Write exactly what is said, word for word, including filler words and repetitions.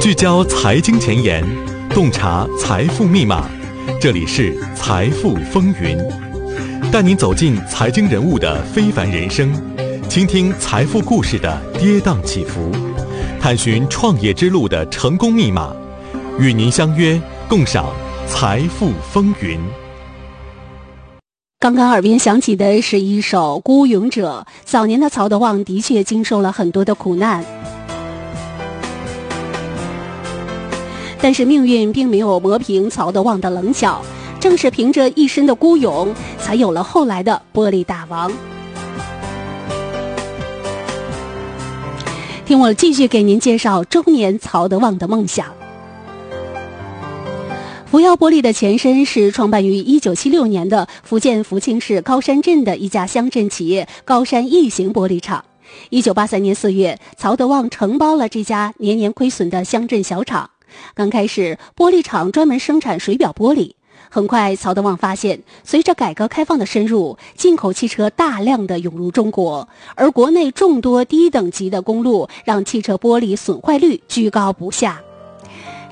聚焦财经前沿，洞察财富密码。这里是财富风云，带您走进财经人物的非凡人生，倾听财富故事的跌宕起伏，探寻创业之路的成功密码。与您相约共赏财富风云。 刚刚耳边响起的是一首《孤勇者》。早年的曹德旺的确经受了很多的苦难，但是命运并没有磨平曹德旺的棱角，正是凭着一身的孤勇，才有了后来的玻璃大王。听我继续给您介绍中年曹德旺的梦想。福耀玻璃的前身是创办于一九七六年的福建福清市高山镇的一家乡镇企业高山异形玻璃厂。一九八三年四月，曹德旺承包了这家年年亏损的乡镇小厂。刚开始，玻璃厂专门生产水表玻璃。很快，曹德旺发现，随着改革开放的深入，进口汽车大量的涌入中国，而国内众多低等级的公路让汽车玻璃损坏率居高不下。